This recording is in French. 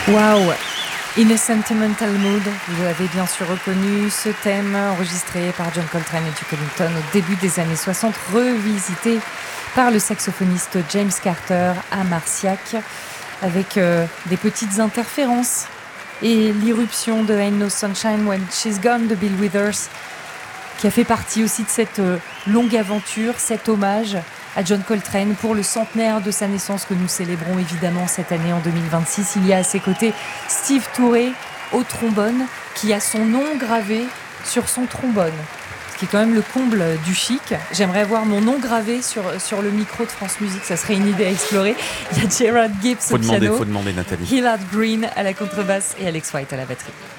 Wow! In a Sentimental Mood, vous avez bien sûr reconnu ce thème enregistré par John Coltrane et Duke Ellington au début des années 60, revisité par le saxophoniste James Carter à Marciac, avec des petites interférences et l'irruption de Ain't No Sunshine When She's Gone de Bill Withers, qui a fait partie aussi de cette longue aventure, cet hommage à John Coltrane pour le centenaire de sa naissance que nous célébrons évidemment cette année en 2026. Il y a à ses côtés Steve Touré au trombone qui a son nom gravé sur son trombone, ce qui est quand même le comble du chic. J'aimerais avoir mon nom gravé sur le micro de France Musique, ça serait une idée à explorer. Il y a Gerard Gibbs au piano, faut demander Nathalie. Hillard Green à la contrebasse et Alex White à la batterie.